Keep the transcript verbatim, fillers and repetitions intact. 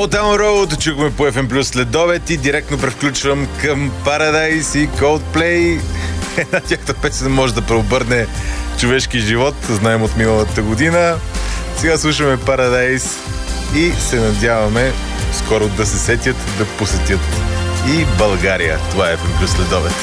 Old Town Road чухме по Еф Ем Плюс следобед и директно превключвам към Paradise и Coldplay. Една тяхта песен може да преобърне човешки живот, знаем от миналата година. Сега слушаме Paradise и се надяваме скоро да се сетят да посетят и България. Това е Еф Ем Плюс следобед.